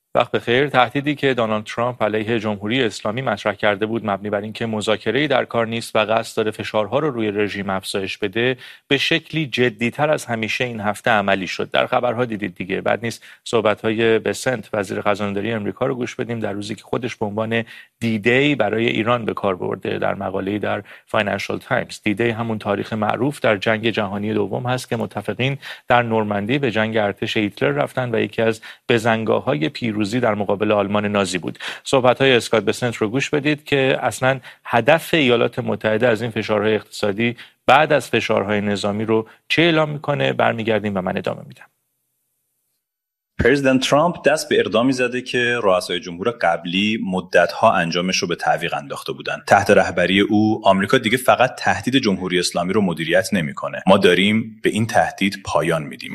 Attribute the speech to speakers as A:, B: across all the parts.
A: وقت بخیر. تهدیدی که دونالد ترامپ علیه جمهوری اسلامی مطرح کرده بود مبنی بر اینکه مذاکره‌ای در کار نیست و قصد داره فشارها رو روی رژیم افزایش بده، به شکلی جدی‌تر از همیشه این هفته عملی شد. در خبرها دیدید دیگه. بعد نیست صحبت‌های بسنت وزیر خزانه‌داری آمریکا رو گوش بدیم در روزی که خودش به عنوان دی برای ایران به کار برده در مقاله‌ای در فاینانشال تایمز. دی همون تاریخ معروف در جنگ جهانی دوم هست که متفقین در نورماندی به جنگ ارتش هیتلر رفتن و یکی از بزنگاه‌های پیروزی در مقابل آلمان نازی بود. صحبت‌های اسکات بسنت رو گوش بدید که اصلاً هدف ایالات متحده از این فشارهای اقتصادی بعد از فشارهای نظامی رو چه اعلام میکنه. برمیگردیم و من ادامه میدم.
B: پرزیدنت ترامپ دست به اقدامی زده که رؤسای جمهور قبلی مدت‌ها انجامش رو به تعویق انداخته بودن. تحت رهبری او، آمریکا دیگه فقط تهدید جمهوری اسلامی رو مدیریت نمی‌کنه. ما داریم به این تهدید پایان میدیم.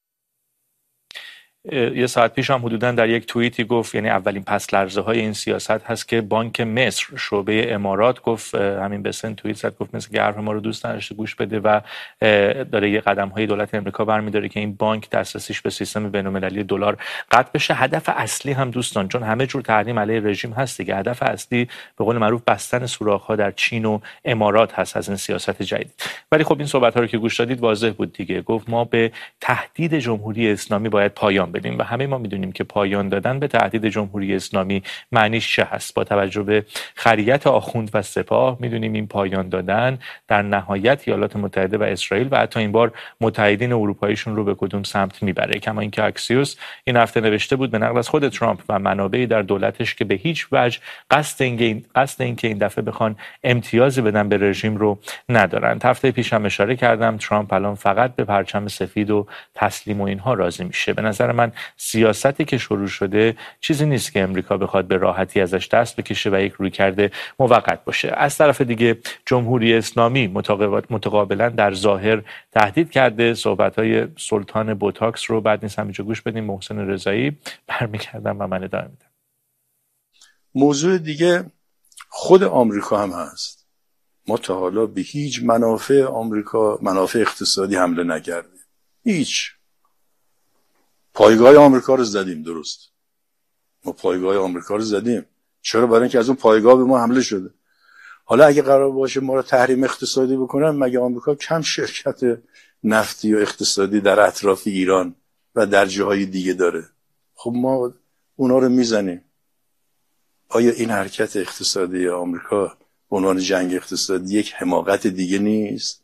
A: یه ساعت پیش هم حدوداً در یک توییتی گفت، یعنی اولین پس لرزه های این سیاست هست که بانک مصر شعبه امارات گفت، همین بسن توییت زد، گفت مثل که حرف ما رو دوست نداشته گوش بده و داره یه قدم های دولت امریکا برمی‌داره که این بانک دسترسیش به سیستم بین‌المللی دلار قطع بشه. هدف اصلی هم دوستان، چون همه جور تحریم علیه رژیم هست دیگه، هدف اصلی به قول معروف بستن سوراخ‌ها در چین و امارات هست از این سیاست جدید. ولی خب این صحبت‌ها رو که گوش دادید واضح بود دیگه. گفت ما به تهدید جمهوری اسلامی باید پایان بدیم و همه ما میدونیم که پایان دادن به تهدید جمهوری اسلامی معنیش چه هست. با توجه به خریت آخوند و سپاه میدونیم این پایان دادن در نهایت ایالات متحده و اسرائیل و حتی این بار متحدین اروپاییشون رو به کدوم سمت میبره. کما اینکه اکسیوس این هفته نوشته بود به نقل از خود ترامپ و منابعی در دولتش که به هیچ وجه قصد اینکه این دفعه بخوان امتیازی بدن به رژیم رو ندارن. هفته پیش هم اشاره کردم ترامپ الان فقط به پرچم سفید و تسلیم و اینها راضی میشه. به نظر من سیاستی که شروع شده چیزی نیست که امریکا بخواد به راحتی ازش دست بکشه و یک رویکرد موقت باشه. از طرف دیگه جمهوری اسلامی متقابلا در ظاهر تهدید کرده. صحبت‌های سلطان بوتاکس رو بعد نیست همینجا گوش بدیم. محسن رضایی برمیگردم و من ادامه میدم.
C: موضوع دیگه خود آمریکا هم هست. ما تا حالا به هیچ منافع آمریکا، منافع اقتصادی حمله نکردیم. هیچ. پایگاه آمریکا رو زدیم، درست. ما پایگاه آمریکا رو زدیم. چرا؟ برای اینکه از اون پایگاه به ما حمله شده. حالا اگه قرار باشه ما رو تحریم اقتصادی بکنن، مگه آمریکا کم شرکت نفتی و اقتصادی در اطراف ایران و در جاهای دیگه داره؟ خب ما اونا رو میزنیم. آیا این حرکت اقتصادی آمریکا به عنوان جنگ اقتصادی یک حماقت دیگه نیست؟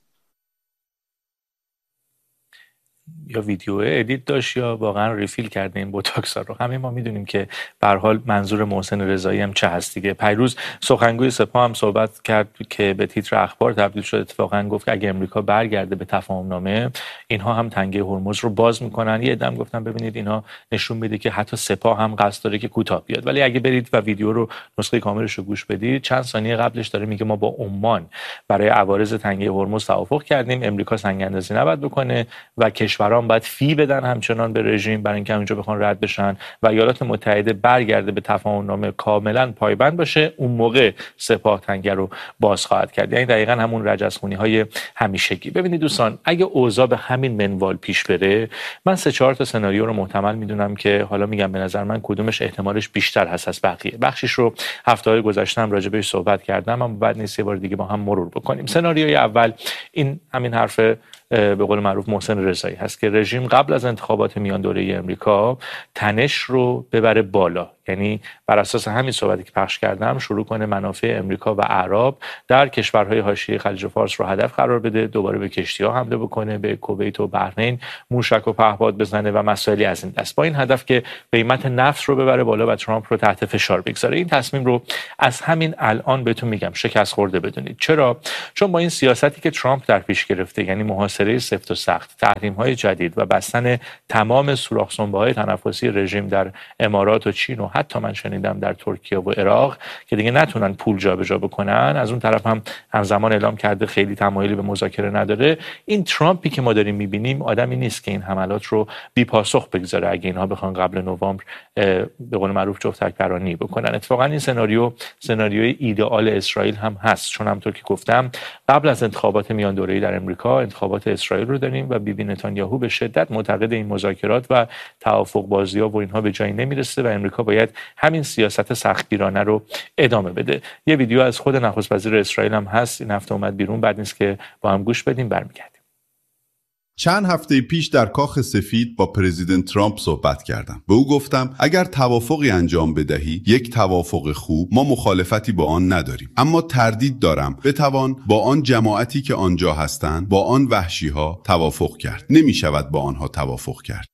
A: یا ویدیو ادیت داشت یا واقعا ریفیل کرده این بوتاکس ها رو. همه ما میدونیم که به هر حال منظور محسن رضایی هم چه هست دیگه. پیروز سخنگوی سپاه هم صحبت کرد که به تیتر اخبار تبدیل شد. اتفاقا گفت که اگه امریکا برگرده به تفاهم نامه، اینها هم تنگه هرمز رو باز میکنن. یه عده‌ام گفتن ببینید اینها نشون میده که حتی سپاه هم قصد داره که کوتاه بیاد. ولی اگه برید و ویدیو رو نسخه کاملش رو گوش بدید، چند ثانیه قبلش داره میگه ما با عمان برای عوارض تنگه هرمز توافق کردیم، امریکا سنگ اندازی نباید بکنه و کشوران باید فی بدن همچنان به رژیم برای اینکه اونجا بخوان رد بشن و ایالات متحده برگرده به تفاهم نامه کاملا پایبند باشه. اون موقع سپاه تنگه رو باز خواهد کرد. یعنی دقیقاً همون رجزخونی های همیشگی. ببینید دوستان، اگه اوضاع به همین منوال پیش بره، من 3-4 تا سناریو رو محتمل میدونم که حالا میگم به نظر من کدومش احتمالش بیشتر هست از بقیه. بخشش رو هفته‌های گذشته هم راجع بهش صحبت کردم، اما بعد نیست یه بار دیگه با هم مرور بکنیم. سناریوی اول این همین حرف به قول معروف محسن رضایی هست که رژیم قبل از انتخابات میان دوره امریکا تنش رو ببره بالا، یعنی بر اساس همین صحبتی که پخش کردم شروع کنه منافع امریکا و اعراب در کشورهای حاشیه خلیج فارس رو هدف قرار بده، دوباره به کشتی‌ها حمله بکنه، به کویت و بحرین موشک و پهپاد بزنه و مسائلی از این دست، با این هدف که قیمت نفت رو ببره بالا و ترامپ رو تحت فشار بگذاره. این تصمیم رو از همین الان بهتون میگم شکست خورده بدونید. چرا؟ چون با این سیاستی که ترامپ در پیش گرفته، یعنی محاصره سفت و سخت، تحریم‌های جدید و بستن تمام سوراخ سنبه‌های تنفسی رژیم در امارات و چین و حتی من شنیدم در ترکیه و عراق که دیگه نتونن پول جابجا بکنن، از اون طرف هم همزمان اعلام کرده خیلی تمایلی به مذاکره نداره. این ترامپی که ما داریم می‌بینیم آدمی نیست که این حملات رو بی پاسخ بگذاره اگه اینها بخوان قبل نوامبر به قول معروف جفتک پرانی بکنن. اتفاقا این سناریوی ایدئال اسرائیل هم هست، چون همونطور که گفتم قبل از انتخابات میان دوره‌ای در امریکا، انتخابات تصمیمات اسرائیل رو داریم و بیبی نتانیاهو به شدت معتقد این مذاکرات و توافق بازی‌ها و اینها به جایی نمیرسه و امریکا باید همین سیاست سختگیرانه رو ادامه بده. یه ویدیو از خود نخست وزیر اسرائیل هم هست، این هفته اومد بیرون، بعد نیست که با هم گوش بدیم برمیگردیم.
D: چند هفته پیش در کاخ سفید با پرزیدنت ترامپ صحبت کردم. به او گفتم اگر توافقی انجام بدهی، یک توافق خوب، ما مخالفتی با آن نداریم، اما تردید دارم بتوان با آن جماعتی که آنجا هستند، با آن وحشی‌ها توافق کرد. نمی شود با آنها توافق کرد.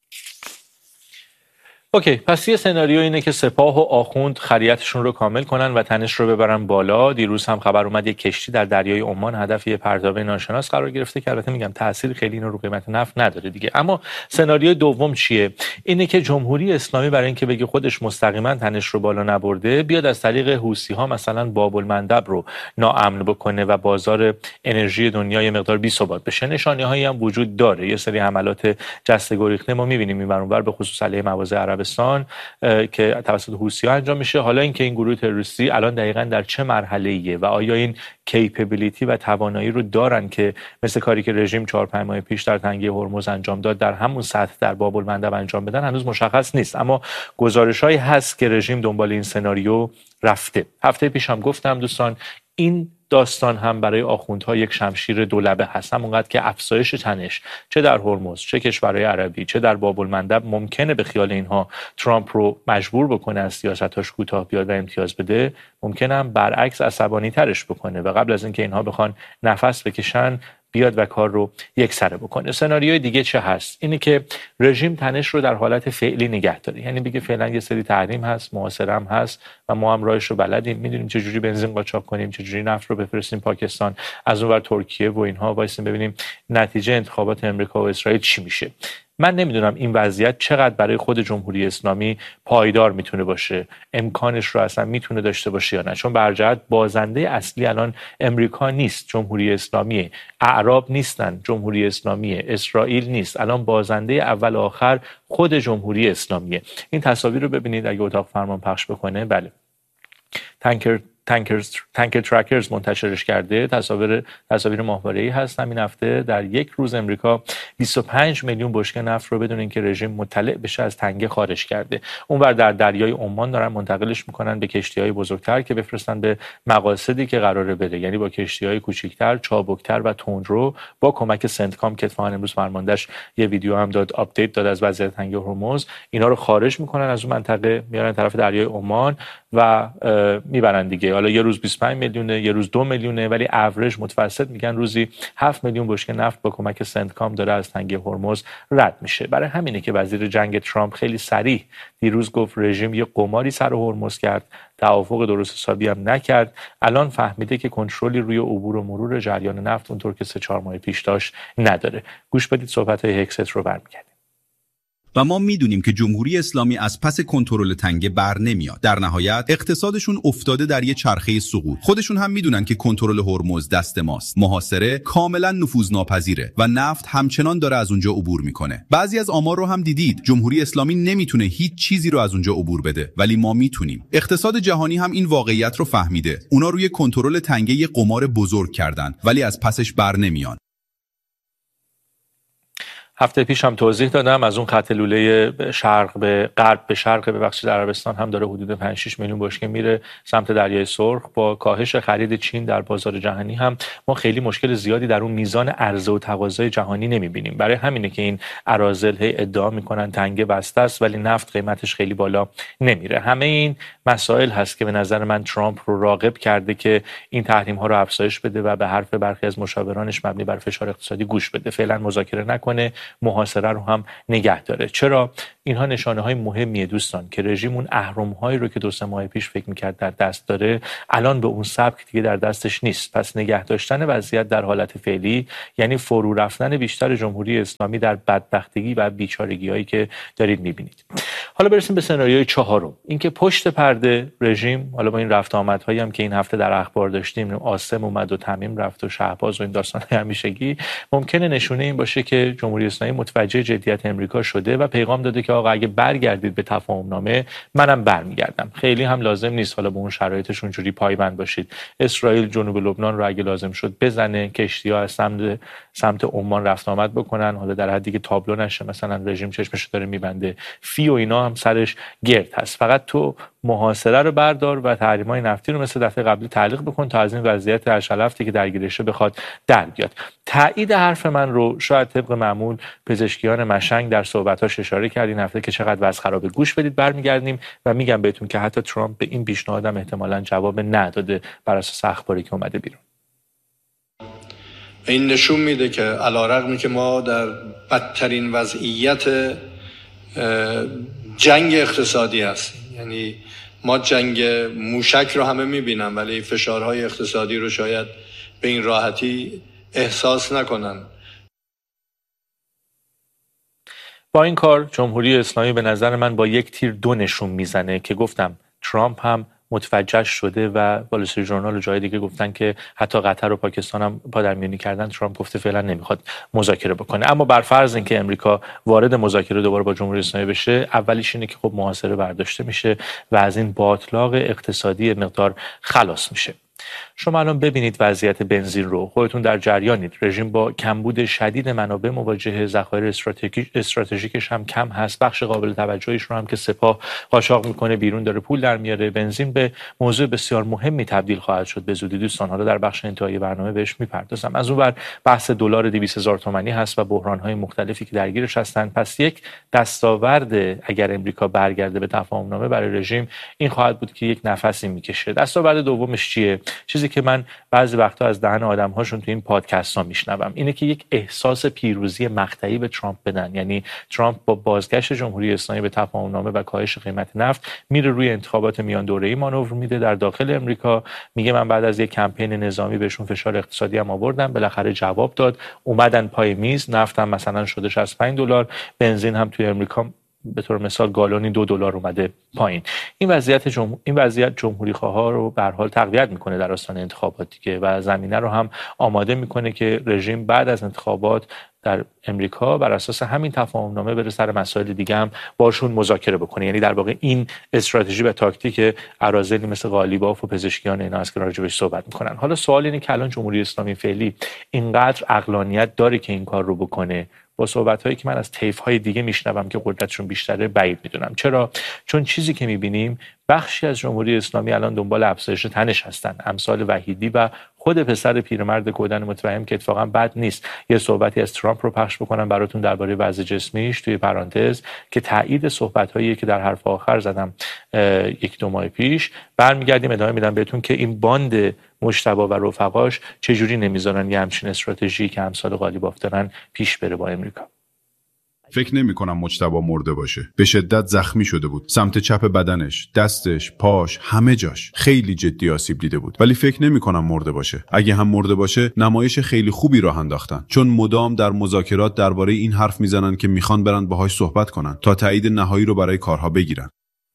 A: اوکی، پس یه سناریو اینه که سپاه و آخوند خریتشون رو کامل کنن و تنش رو ببرن بالا. دیروز هم خبر اومد یک کشتی در دریای عمان هدف یه پرتابه ناشناس قرار گرفته که البته میگم تأثیر خیلی اینو رو قیمت نفت نداره دیگه. اما سناریوی دوم چیه؟ اینه که جمهوری اسلامی برای اینکه بگه خودش مستقیما تنش رو بالا نبرده، بیاد از طریق حوثی‌ها مثلا باب المندب رو ناامن بکنه و بازار انرژی دنیا یه مقدار بی‌ثبات بشه. نشانه‌هایی هم وجود داره. یه سری حملات جسته گریخته ما می‌بینیم این ور به خصوص علیه مواضع عربستان که توسط حوثی‌ها انجام میشه. حالا اینکه این گروه تروریستی الان دقیقاً در چه مرحله‌ایه و آیا این کیپبیلیتی و توانایی رو دارن که مثل کاری که رژیم 4-5 ماه پیش در تنگه هرمز انجام داد در همون سطح در باب المندب انجام بدن، هنوز مشخص نیست. اما گزارش‌هایی هست که رژیم دنبال این سناریو رفته. هفته پیش هم گفتم دوستان، این داستان هم برای آخوندها یک شمشیر دولبه هست، همونقدر که افزایش تنش چه در هرمز، چه کشورهای عربی، چه در باب المندب ممکنه به خیال اینها ترامپ رو مجبور بکنه از سیاستاش کوتاه بیاد و امتیاز بده، ممکنه هم برعکس عصبانی ترش بکنه و قبل از اینکه اینها بخوان نفس بکشن بیاد و کار رو یکسره بکنه. سناریوی دیگه چه هست؟ اینه که رژیم تنش رو در حالت فعلی نگه داره، یعنی بگه فعلا یه سری تحریم هست، محاصره هم هست و ما هم راهش رو بلدیم، میدونیم چه جوری بنزین قاچاق کنیم، چه جوری نفت رو بفرستیم پاکستان، از اونور ترکیه و اینها، وایسیم ببینیم نتیجه انتخابات امریکا و اسرائیل چی میشه. من نمیدونم این وضعیت چقدر برای خود جمهوری اسلامی پایدار میتونه باشه، امکانش رو اصلا میتونه داشته باشه یا نه، چون برجهت بازنده اصلی الان امریکا نیست، جمهوری اسلامیه، اعراب نیستن، جمهوری اسلامیه، اسرائیل نیست، الان بازنده اول آخر خود جمهوری اسلامیه. این تصاویر رو ببینید اگه اتاق فرمان پخش بکنه. بله، تانکر ترکرز منتشرش کرده. تصاویر ماهواره‌ای هست. همین هفته در یک روز امریکا 25 میلیون بشکه نفت رو بدون اینکه رژیم مطلع بشه از تنگه خارج کرده. اونور در دریای عمان دارن منتقلش میکنن به کشتی‌های بزرگتر که بفرستن به مقاصدی که قراره بره، یعنی با کشتی‌های کوچیک‌تر، چابکتر و تندرو با کمک سنتکام که اتفاقا امروز فرماندهش یه ویدیو هم داد، آپدیت داد از وضعیت تنگه هرمز، اینا رو خارج میکنن از اون منطقه، میارن طرف دریای عمان و میبرن دیگه. حالا یه روز 25 میلیونه، یه روز 2 میلیونه، ولی اوریج متوسط میگن روزی 7 میلیون بشکه نفت با کمک سنتکام داره از تنگه هرمز رد میشه. برای همینه که وزیر جنگ ترامپ خیلی صریح دیروز گفت رژیم یه قماری سر هرمز کرد، توافق درست حسابی هم نکرد، الان فهمیده که کنترلی روی عبور و مرور جریان نفت اونطور که 3-4 ماه پیش داشت نداره. گوش بدید صحبت‌های هکست رو برمیگردیم.
E: و ما میدونیم که جمهوری اسلامی از پس کنترل تنگه بر نمیاد. در نهایت اقتصادشون افتاده در یه چرخه سقوط. خودشون هم میدونن که کنترل هرمز دست ماست. محاصره کاملا نفوذناپذیره و نفت همچنان داره از اونجا عبور میکنه. بعضی از آمار رو هم دیدید. جمهوری اسلامی نمیتونه هیچ چیزی رو از اونجا عبور بده، ولی ما میتونیم. اقتصاد جهانی هم این واقعیت رو فهمیده. اونا روی کنترل تنگه یه قمار بزرگ کردن، ولی از پسش بر نمیان.
A: هفته پیش هم توضیح دادم از اون خط لوله شرق به غرب به شرق ببخشید عربستان هم داره حدود 5-6 میلیون بشکه میره سمت دریای سرخ. با کاهش خرید چین در بازار جهانی هم ما خیلی مشکل زیادی در اون میزان عرضه و تقاضای جهانی نمیبینیم. برای همینه که این اراذل ادعا میکنن تنگه بسته است ولی نفت قیمتش خیلی بالا نمیره. همه این مسائل هست که به نظر من ترامپ رو راغب کرده که این تحریم ها رو افزایش بده و به حرف برخی از مشاورانش مبنی بر فشار اقتصادی گوش بده، فعلا مذاکره نکنه، محاصره رو هم نگه داره. چرا؟ اینها نشانه های مهمیه دوستان که رژیم اون اهرم هایی رو که 2-3 ماه پیش فکر میکرد در دست داره الان به اون سبک دیگه در دستش نیست. پس نگه داشتن وضعیت در حالت فعلی یعنی فرو رفتن بیشتر جمهوری اسلامی در بدبختگی و بیچارگی هایی که دارید میبینید. حالا برسیم به سناریوی چهارم، اینکه پشت پرده رژیم، حالا با این رفت آمدهایی هم که این هفته در اخبار داشتیم، عاصم اومد و تمیم رفت و شهباز و این داستان‌های همیشگی، ممکنه نشونه این باشه که جمهوری اسلامی متوجه جدیت امریکا شده و پیغام داده که آقا اگه برگردید به تفاهم‌نامه منم برمیگردم. خیلی هم لازم نیست حالا به اون شرایطش اونجوری پایبند باشید. اسرائیل جنوب لبنان رو اگه لازم شد بزنه، کشتی‌ها از سمت عمان رفت آمد بکنن، حالا در حدی که تابلو نشه مثلا رژیم چشمشو داره میبنده، فی و اینا هم سرش گرد هست. فقط تو محاصره رو بردار و تحریم‌های نفتی رو مثل دفعه قبلی تعلیق بکن تا از این وضعیت اشلفتی که درگیرشه بخواد در بیاد. تایید حرف من رو شاید طبق معمول پزشکیان مشنگ در صحبتاش اشاره کرد این هفته که چقدر وضع خرابه. گوش بدید برمیگردیم و میگم بهتون که حتی ترامپ به این پیشنهادم احتمالاً جواب نداده بر اساس اخباری که اومده بیرون.
F: این نشون میده که علیرغمی که ما در بدترین وضعیت جنگ اقتصادی هستیم، یعنی ما جنگ موشک رو همه میبینن ولی فشارهای اقتصادی رو شاید به این راحتی احساس نکنن.
A: با این کار جمهوری اسلامی به نظر من با یک تیر دو نشون میزنه که گفتم ترامپ هم متوجه شده و وال استریت ژورنال و جای دیگه گفتن که حتی قطر و پاکستان هم پادرمیونی کردن. ترامپ گفته فعلا نمیخواد مذاکره بکنه، اما بر فرض اینکه امریکا وارد مذاکره دوباره با جمهوری اسلامی بشه، اولیش اینه که خب محاصره برداشته میشه و از این باطلاق اقتصادی مقدار خلاص میشه. شما الان ببینید وضعیت بنزین رو، خودتون در جریانید. رژیم با کمبود شدید منابع مواجهه، ذخایر استراتژیکش هم کم هست. بخش قابل توجهیش رو هم که سپاه قاچاق میکنه بیرون داره پول در میاره. بنزین به موضوع بسیار مهمی تبدیل خواهد شد به زودی دوستان. حالا در بخش انتهایی برنامه بهش میپردازم. از اون ور بحث دلار 200,000 تومانی هست و بحران‌های مختلفی که درگیرش هستن. پس یک دستاورد اگر امریکا برگرده به تفاهم‌نامه برای رژیم این خواهد بود که یک نفسی میکشه. دستاورد دومش چیه؟ چیزی که من بعضی وقتا از دهن آدم‌هاشون تو این پادکست‌ها میشنوم اینه که یک احساس پیروزی مقطعی به ترامپ بدن. یعنی ترامپ با بازگشت جمهوری اسلامی به تفاهم‌نامه و کاهش قیمت نفت میره روی انتخابات میان دوره‌ای مانور میده در داخل امریکا. میگه من بعد از یک کمپین نظامی بهشون فشار اقتصادی هم آوردم، بالاخره جواب داد، اومدن پای میز، نفت هم مثلا شده $65، بنزین هم توی امریکا به طور مثال گالونی $2 اومده پایین. این وضعیت جمهوری خواها رو به هر حال تقویت میکنه در آستانه انتخابات دیگه و زمینه رو هم آماده میکنه که رژیم بعد از انتخابات در امریکا بر اساس همین تفاهم‌نامه بره سر مسائل دیگه هم باشون مذاکره بکنه. یعنی در واقع این استراتژی و تاکتیک اراذلی مثل قالیباف و پزشکیان اینا است که راجبش صحبت میکنن. حالا سوال اینه که الان جمهوری اسلامی فعلی اینقدر عقلانیت داره که این کار رو بکنه؟ با صحبت‌هایی که من از طیف‌های دیگه میشنوم که قدرتشون بیشتره بعید میدونم. چرا؟ چون چیزی که میبینیم بخشی از جمهوری اسلامی الان دنبال افزایش تنش هستن، امثال وحیدی و خود پسر پیرمرد کودن متفهم که اتفاقا بد نیست. یه صحبتی از ترامپ رو پخش بکنم براتون درباره وضع جسمیش توی پرانتز که تایید صحبت‌هایی که در حرف آخر زدم 1-2 ماه پیش. برمیگردیم ادامه میدم بهتون که این باند مجتبی و رفقاش چجوری نمیذارن یه همچین استراتژی که امثال قالیباف دارن پیش بره با امریکا.
D: فکر نمی کنم مجتبی مرده باشه. به شدت زخمی شده بود. سمت چپ بدنش، دستش، پاش، همه جاش خیلی جدی آسیب دیده بود. ولی فکر نمی کنم مرده باشه. اگه هم مرده باشه، نمایش خیلی خوبی راه انداختن. چون مدام در مذاکرات درباره این حرف میزنن که میخوان برن باهاش صحبت کنن تا تایید نهایی رو برای کارها بگیرن.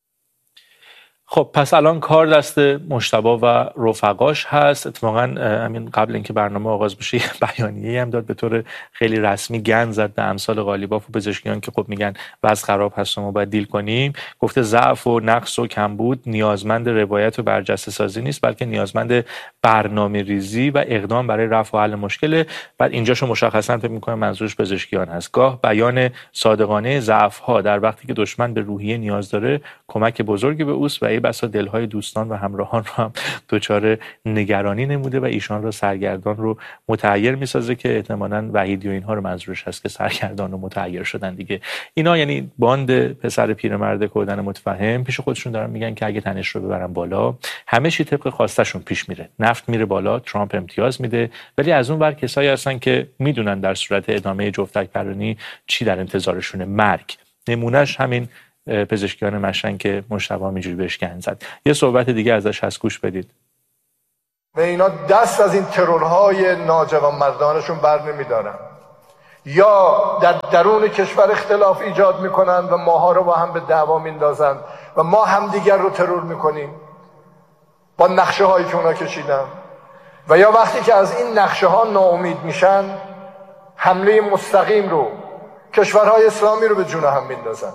A: خب پس الان کار دست مجتبی و رفقاش هست. اتفاقا همین قبل اینکه برنامه آغاز بشه بیانیه‌ای هم داد، به طور خیلی رسمی گند زد به امثال قالیباف و پزشکیان که خب میگن وضع خراب هست و ما باید دیل کنیم. گفته ضعف و نقص و کمبود نیازمند روایت و برجسته سازی نیست، بلکه نیازمند برنامه‌ریزی و اقدام برای رفع و حل مشکل. بعد اینجاشو مشخصا فکر می‌کنم منظورش پزشکیان هست. گاه بیان صادقانه ضعف‌ها در وقتی که دشمن به روحیه نیاز داره کمک بزرگی به اوست و ای بسا دلهای دوستان و همراهان رو هم دچار نگرانی نموده و ایشان رو سرگردان رو متحیر میسازه که احتمالاً وحیدی و اینها رو منظورش هست که سرگردان و متحیر شدن دیگه. اینا یعنی باند پسر پیرمرد کودن متفهم پیش خودشون دارن میگن که اگه تنش رو ببرن بالا همه چی طبق خواستشون پیش میره. نفت میره بالا، ترامپ امتیاز میده، ولی از اون ور کسایی هستن که میدونن در صورت ادامه جفتک پرانی چی در انتظارشونه، مرگ. نمونهش همین پزشکیان مشن که مجتبی اینجوری بهش گند زد. یه صحبت دیگه ازش هست، گوش بدید.
G: و اینا دست از این ترورهای ناجوانمردانشون بر نمیدارن.
F: یا در درون کشور اختلاف ایجاد میکنند و ماها رو با هم به دعوا میندازند و ما همدیگر رو ترور میکنیم با نقشه هایی که اونا کشیدن، و یا وقتی که از این نقشه ها ناامید میشن حمله مستقیم رو کشورهای اسلامی رو به جون هم میندازن.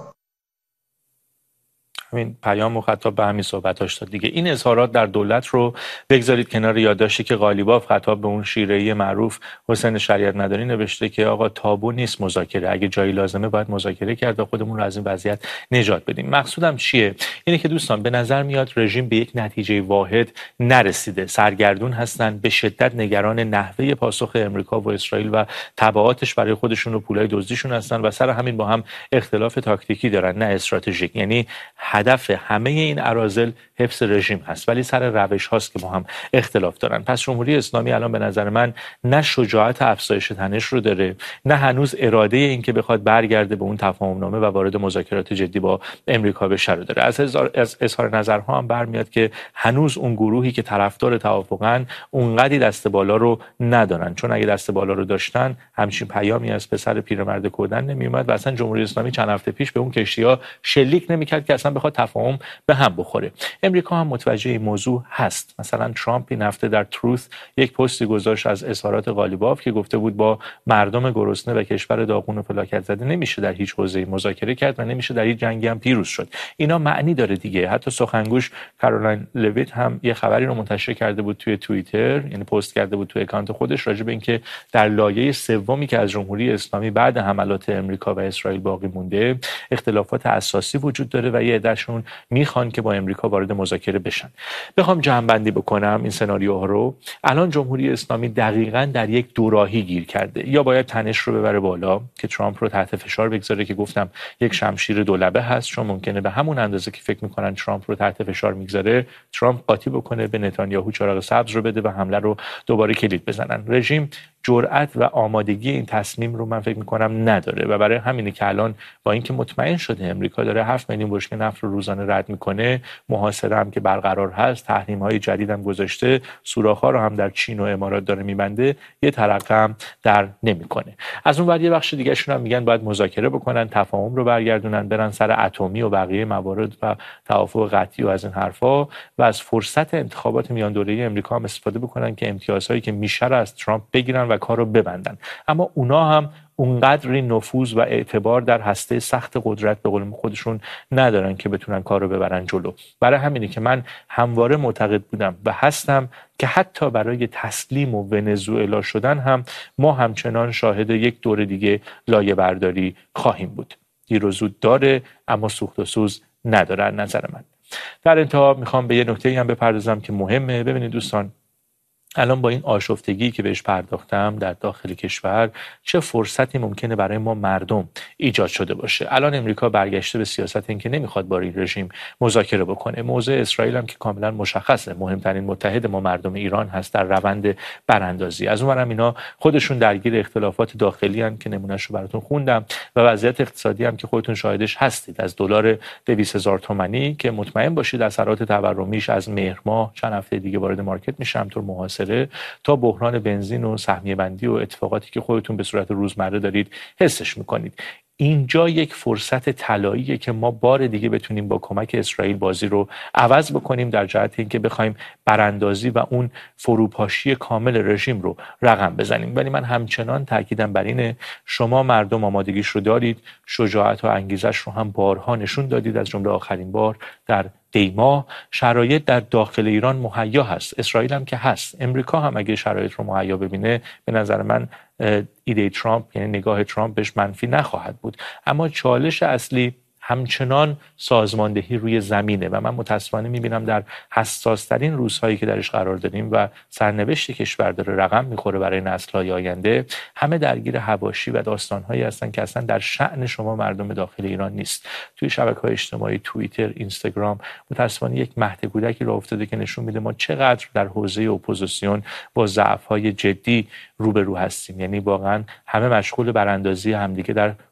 A: همین پیام و خطاب به همین صحبتاش داد دیگه. این اظهارات در دولت رو بگذارید کنار یادداشتی که قالیباف خطاب به اون شیره‌ای معروف حسین شریعت مداری نوشته که آقا تابو نیست مذاکره، اگه جایی لازمه باید مذاکره کرد و خودمون رو از این وضعیت نجات بدیم. مقصودم چیه؟ اینه که دوستان به نظر میاد رژیم به یک نتیجه واحد نرسیده، سرگردون هستن، به شدت نگران نحوه پاسخ امریکا و اسرائیل و تبعاتش برای خودشون و پولای دزدیشون هستن و سر همین با هم اختلاف تاکتیکی دارن نه استراتژیک. یعنی هدف همه این اراذل حفظ رژیم هست، ولی سر روش هاست که با هم اختلاف دارن. پس جمهوری اسلامی الان به نظر من نه شجاعت افزایش تنش رو داره، نه هنوز اراده این که بخواد برگرده به اون تفاهم نامه و وارد مذاکرات جدی با امریکا بشه رو داره. از اظهار نظرها هم برمیاد که هنوز اون گروهی که طرفدار توافقن اونقدی دست بالا رو ندارن، چون اگه دست بالا رو داشتن همچین پیامی از پسر پیرمرد کودن نمیومد و اصلا جمهوری اسلامی چند هفته پیش به اون کشتی‌ها شلیک نمی‌کرد که اصلا بخواد تفاهم به هم بخوره. امریکا هم متوجه این موضوع هست. مثلا ترامپ این هفته در تروث یک پستی گذاشت از اظهارات قالیباف که گفته بود با مردم گرسنه و کشور داغون و فلاکت زده نمیشه در هیچ حوزه‌ای مذاکره کرد و نمیشه در هیچ جنگی هم پیروز شد. اینا معنی داره دیگه. حتی سخنگوش کارولین لویت هم یه خبری رو منتشر کرده بود توی توییتر، یعنی پست کرده بود توی اکانت خودش راجع به اینکه در لایه سومی که از جمهوری اسلامی بعد حملات امریکا و اسرائیل باقی مونده اختلافات اساسی وجود داره و یه عده‌شون میخوان که با امریکا وارد مذاکره بشن. بخوام جمع‌بندی بکنم این سناریوها رو، الان جمهوری اسلامی دقیقاً در یک دوراهی گیر کرده. یا باید تنش رو ببره بالا که ترامپ رو تحت فشار بگذاره که گفتم یک شمشیر دولبه هست، چون ممکنه به همون اندازه که فکر میکنن ترامپ رو تحت فشار میگذاره ترامپ قاطی بکنه، به نتانیاهو چراغ سبز رو بده و حمله رو دوباره کلید بزنن. رژیم جرأت و آمادگی این تصمیم رو من فکر میکنم نداره و برای همینه که الان با اینکه مطمئن شده امریکا داره 7 میلیون بشکه نفت رو روزانه رد میکنه، محاصره هم که برقرار هست، تحریم های جدید هم گذاشته، سوراخ ها رو هم در چین و امارات داره میبنده، یه ترقه هم در نمیکنه. از اون ور یه بخش دیگه شون هم میگن باید مذاکره بکنن، تفاهم رو برگردونن، برن سر اتمی و بقیه موارد و توافق قطعی و از این حرفا و از فرصت انتخابات میان دوره‌ای امریکا هم استفاده بکنن که امتیازهایی که میشه از ترامپ بگیرن و کارو ببندن. اما اونا هم اونقدری نفوذ و اعتبار در هسته سخت قدرت به قول خودشون ندارن که بتونن کارو ببرن جلو. برای همینه که من همواره معتقد بودم و هستم که حتی برای تسلیم و ونزوئلا شدن هم ما همچنان شاهد یک دور دیگه لایه برداری خواهیم بود. دیر و زود داره اما سوخت و سوز نداره از نظر من. در انتها میخوام به یه نکته‌ای هم بپردازم که مهمه. ببینید دوستان، الان با این آشفتگی که بهش پرداختم در داخل کشور چه فرصتی ممکنه برای ما مردم ایجاد شده باشه. الان امریکا برگشته به سیاست این که نمیخواد با این رژیم مذاکره بکنه. موضع اسرائیل هم که کاملا مشخصه، مهمترین متحد ما مردم ایران هست در روند براندازی. از اونورم اینا خودشون درگیر اختلافات داخلی ان که نمونهش رو براتون خوندم و وضعیت اقتصادی هم که خودتون شاهدش هستید. از دلار 200,000 تومانی که مطمئن باشید اثرات تورمیش از مهر ماه چند هفته دیگه وارد مارکت میشه، همونطور محاصره تا بحران بنزین و سهمیه بندی و اتفاقاتی که خودتون به صورت روزمره دارید حسش میکنید. اینجا یک فرصت طلاییه که ما بار دیگه بتونیم با کمک اسرائیل بازی رو عوض بکنیم در جهت اینکه بخوایم براندازی و اون فروپاشی کامل رژیم رو رقم بزنیم. ولی من همچنان تاکیدم بر اینه شما مردم آمادگیش رو دارید، شجاعت و انگیزش رو هم بارها نشون دادید، از جمله آخرین بار در دیما. شرایط در داخل ایران مهیا هست، اسرائیل هم که هست، امریکا هم اگه شرایط رو مهیا ببینه به نظر من ایده ترامپ یعنی نگاه ترامپ بهش منفی نخواهد بود. اما چالش اصلی همچنان سازماندهی روی زمینه و من متاسفانه میبینم در حساسترین روزهایی که درش قرار داریم و سرنوشت کشور داره رقم میخوره برای نسل‌های آینده، همه درگیر حواشی و داستانهایی هستن که اصلا در شأن شما مردم داخل ایران نیست. توی شبکه‌های اجتماعی، توییتر، اینستاگرام متاسفانه یک مهد کودکی راه افتاده که نشون میده ما چقدر در حوزه اپوزیسیون با ضعف‌های جدی روبرو هستیم. یعنی واقعا همه مشغول براندازی همدیگه در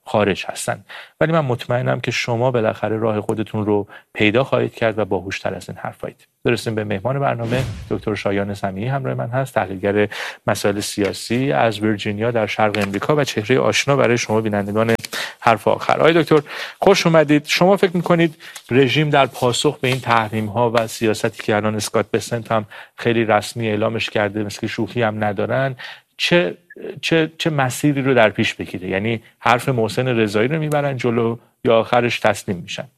A: خارج هستن. ولی من مطمئنم که شما بالاخره راه خودتون رو پیدا خواهید کرد و باهوشتر از این حرفایید. برسیم به مهمان برنامه. دکتر شایان سمیعی همراه من هست، تحلیلگر مسائل سیاسی از ویرجینیا در شرق امریکا و چهره آشنا برای شما بینندگان حرف آخر. آقای دکتر خوش اومدید. شما فکر میکنید رژیم در پاسخ به این تحریم ها و سیاستی که الان اسکات بسنت هم خیلی رسمی اعلامش کرده، مثل شوخی هم ندارن، چه مسیری رو در پیش بگیره؟ یعنی حرف محسن رضایی رو میبرن جلو یا آخرش تسلیم میشن؟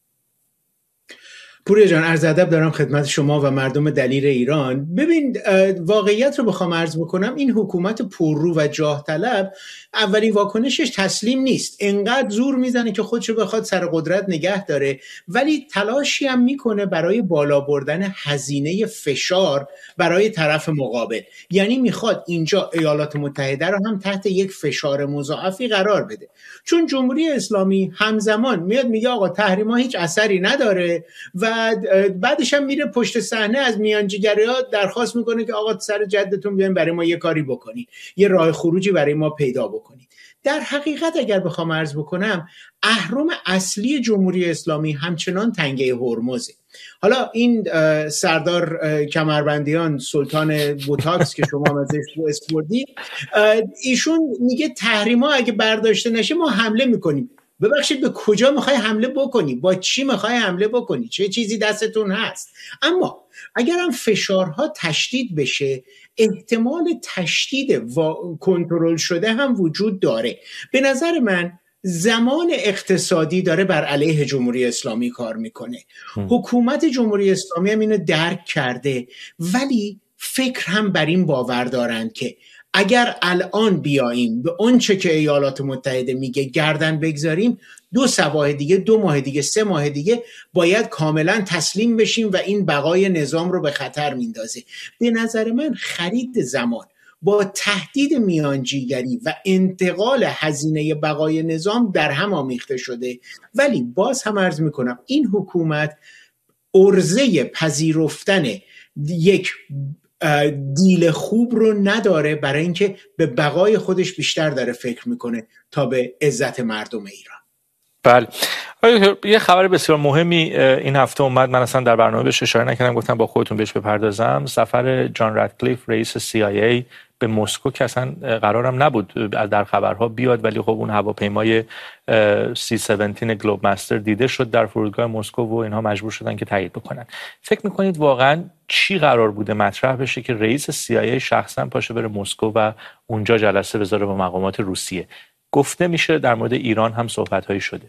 G: پوریا جان، عرض ادب دارم خدمت شما و مردم دلیر ایران. ببین، واقعیت رو بخوام عرض بکنم، این حکومت پررو و جاه طلب اولین واکنشش تسلیم نیست. انقدر زور میزنه که خودشو بخواد سر قدرت نگه داره، ولی تلاشی هم میکنه برای بالا بردن هزینه فشار برای طرف مقابل. یعنی میخواد اینجا ایالات متحده رو هم تحت یک فشار مضاعفی قرار بده، چون جمهوری اسلامی همزمان میاد میگه آقا تحریم‌ها هیچ اثری نداره و بعدش هم میره پشت صحنه از میانجیگری‌ها درخواست میکنه که آقا سر جدتون بیاین برای ما یه کاری بکنید، یه راه خروجی برای ما پیدا بکنید. در حقیقت اگر بخوام عرض بکنم، اهرم اصلی جمهوری اسلامی همچنان تنگه هرمزه. حالا این سردار کمربندیان، سلطان بوتاکس که شما ازش اسپردید، ایشون میگه تحریم‌ها اگه برداشته نشه ما حمله میکنیم. ببخشید، به کجا میخوای حمله بکنی؟ با چی میخوای حمله بکنی؟ چه چیزی دستتون هست؟ اما اگر هم فشارها تشدید بشه، احتمال تشدید کنترل شده هم وجود داره. به نظر من زمان اقتصادی داره بر علیه جمهوری اسلامی کار میکنه. حکومت جمهوری اسلامی هم اینو درک کرده، ولی فکر هم بر این باور دارند که اگر الان بیاییم به اونچه که ایالات متحده میگه گردن بگذاریم، 2 ماه دیگه 2 ماه دیگه 3 ماه دیگه باید کاملا تسلیم بشیم و این بقای نظام رو به خطر میندازه. به نظر من خرید زمان با تهدید میانجیگری و انتقال هزینه بقای نظام در هم آمیخته شده. ولی باز هم عرض میکنم این حکومت عرضه پذیرفتن یک دیل خوب رو نداره، برای اینکه به بقای خودش بیشتر داره فکر میکنه تا به عزت مردم ایران.
A: بله. یه خبر بسیار مهمی این هفته اومد، من اصلا در برنامه بهش اشاره نکردم، گفتم با خودتون بهش بپردازم. سفر جان رادکلیف رئیس CIA به مسکو که اصلا قرارم نبود در خبرها بیاد، ولی خب اون هواپیمای C-17 گلوب مستر دیده شد در فرودگاه مسکو و اینها مجبور شدن که تایید بکنن. فکر میکنید واقعا چی قرار بوده مطرح بشه که رئیس CIA شخصا پاشه بره مسکو و اونجا جلسه بذاره با مقامات روسیه؟ گفته میشه در مورد ایران هم صحبت‌هایی شده.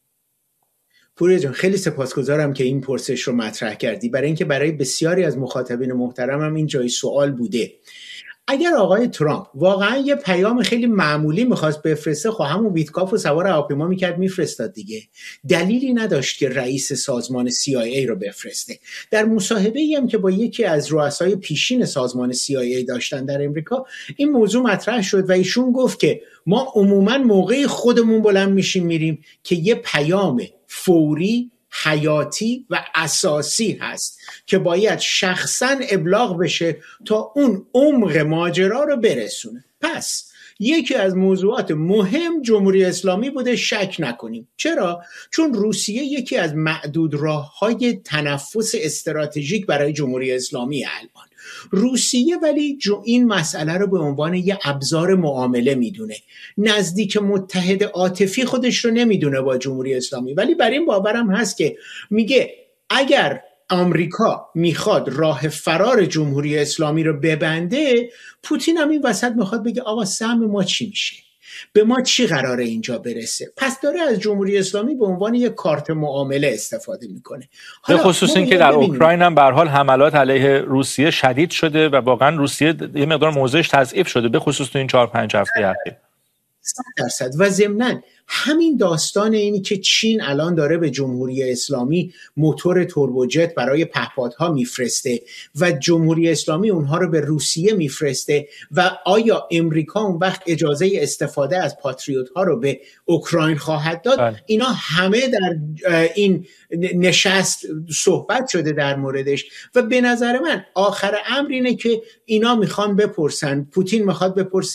G: پوریا جان، خیلی سپاسگزارم که این پرسش رو مطرح کردی، برای اینکه برای بسیاری از مخاطبین محترمم این جای سوال بوده. اگر آقای ترامپ واقعا یه پیام خیلی معمولی میخواست بفرسته، خب همون ویتکاف رو سوار هواپیما میکرد میفرستاد دیگه. دلیلی نداشت که رئیس سازمان CIA رو بفرسته. در مصاحبه‌ای هم که با یکی از رؤسای پیشین سازمان CIA داشتن در امریکا، این موضوع مطرح شد و ایشون گفت که ما عموما موقع خودمون بلند میشیم میریم که یه پیام فوری، حیاتی و اساسی هست که باید شخصا ابلاغ بشه تا اون عمق ماجرا رو برسونه. پس یکی از موضوعات مهم جمهوری اسلامی بوده، شک نکنیم. چرا؟ چون روسیه یکی از معدود راه‌های تنفس استراتژیک برای جمهوری اسلامی الان. روسیه ولی این مسئله رو به عنوان یه ابزار معامله میدونه. نزدیک متحد عاطفی خودش رو نمیدونه با جمهوری اسلامی، ولی بر این باورم هست که میگه اگر آمریکا میخواد راه فرار جمهوری اسلامی رو ببنده، پوتین هم این وسط میخواد بگه آقا سهم ما چی میشه؟ به ما چی قراره اینجا برسه؟ پس داره از جمهوری اسلامی به عنوان یک کارت معامله استفاده میکنه.
A: به خصوص این که در اوکراین هم به هر حال حملات علیه روسیه شدید شده و واقعا روسیه یه مقدار موضعش تضعیف شده، به خصوص تو این 4-5 هفته اخیر.
G: 100%. و ضمناً همین داستان اینی که چین الان داره به جمهوری اسلامی موتور توربوجت برای پهپادها میفرسته و جمهوری اسلامی اونها رو به روسیه میفرسته و آیا امریکا اون وقت اجازه استفاده از پاتریوت ها رو به اوکراین خواهد داد؟ اینا همه در این نشست صحبت شده در موردش و به نظر من آخر امر اینه که اینا میخوان بپرسن، پوتین میخواد بپرسه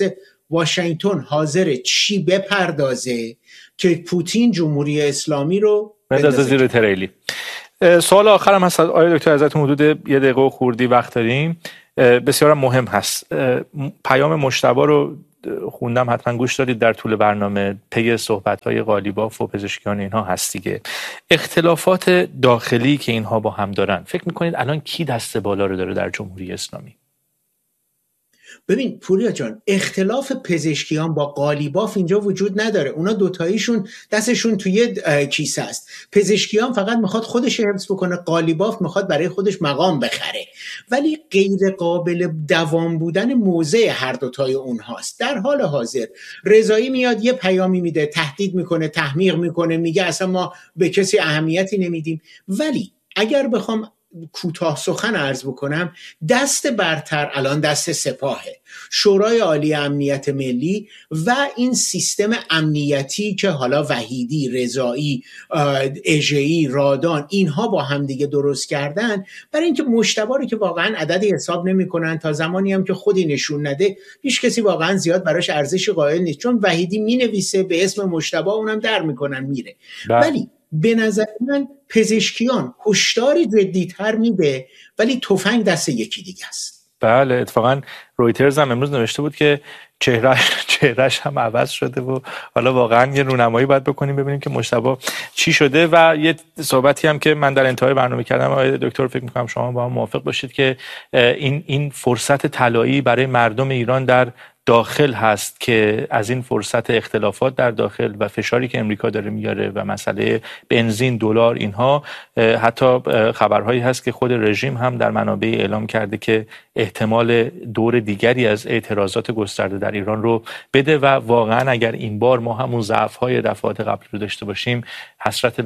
G: واشنگتن حاضر چی بپردازه که پوتین جمهوری اسلامی رو
A: بندازه زیر تریلی. سوال آخرم هست آقای دکتر، ازتون حدود 1 دقیقه و خوردی وقت داریم، بسیار مهم هست. پیام مجتبی رو خوندم، حتما گوش دادید در طول برنامه، پی صحبت‌های قالیباف و پزشکیان اینها هست دیگه. اختلافات داخلی که اینها با هم دارن، فکر می‌کنید الان کی دست بالا رو داره در جمهوری اسلامی؟
G: ببین پوریا جان، اختلاف پزشکیان با قالیباف اینجا وجود نداره. اونا دوتاییشون دستشون توی کیسه است. پزشکیان فقط میخواد خودش حفظ بکنه، قالیباف میخواد برای خودش مقام بخره. ولی غیر قابل دوام بودن موضع هر دوتای اونهاست. در حال حاضر رضایی میاد یه پیامی میده، تهدید میکنه، تحمیق میکنه، میگه اصلا ما به کسی اهمیتی نمیدیم. ولی اگر بخوام کوتاه سخن عرض بکنم، دست برتر الان دست سپاهه، شورای عالی امنیت ملی و این سیستم امنیتی که حالا وحیدی، رضایی، اژه‌ای، رادان اینها با هم دیگه درست کردن، برای اینکه مجتبی رو که واقعا عددی حساب نمی‌کنن، تا زمانی هم که خودی نشون نده هیچ کسی واقعا زیاد براش ارزش قائل نیست، چون وحیدی مینویسه به اسم مجتبی، اونم در میکنن میره. ولی به نظر من پزشکیان هشداری جدی‌تر میده، ولی تفنگ دست یکی دیگه است.
A: بله، اتفاقا رویترز هم امروز نوشته بود که چهرهش هم عوض شده و حالا واقعا یه رونمایی باید بکنیم ببینیم که مجتبی چی شده. و یه صحبتی هم که من در انتهای برنامه کردم آقای دکتر، فکر می‌کنم شما با هم موافق باشید که این فرصت طلایی برای مردم ایران در داخل هست که از این فرصت اختلافات در داخل و فشاری که امریکا داره میاره و مسئله بنزین، دلار، اینها، حتی خبرهایی هست که خود رژیم هم در منابع اعلام کرده که احتمال دور دیگری از اعتراضات گسترده در ایران رو بده و واقعا اگر این بار ما همون ضعف‌های دفعات قبل رو داشته باشیم، حسرت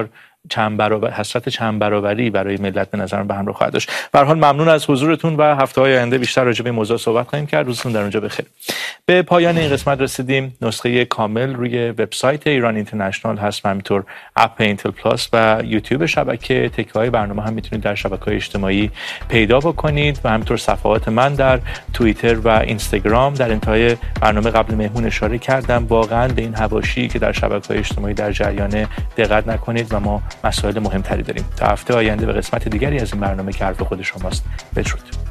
A: چند برابری برای ملت به نظرم به همراه خواهد داشت. به هر حال ممنون از حضورتون و هفته‌های آینده بیشتر راجع به این موضوع صحبت خواهیم کرد. روزتون در اونجا بخیر. به پایان این قسمت رسیدیم. نسخه کامل روی وبسایت ایران اینترنشنال هست و همینطور اپ اینتل پلاس و یوتیوب شبکه. تکه‌های برنامه هم میتونید در شبکه‌های اجتماعی پیدا بکنید و همینطور صفحات من در توییتر و اینستاگرام. در انتهای برنامه قبل مهمون اشاره کردم، واقعا به این حواشی که در شبکه‌های اجتماعی در جریان دقت نکنید و ما مسائل مهمتری داریم. تا هفته آینده به قسمت دیگری از این برنامه که حرف خود شماست. بدرود.